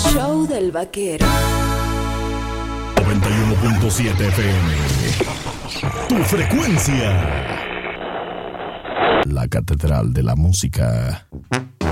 show del vaquero. 91.7 FM. Tu frecuencia. La catedral de la música.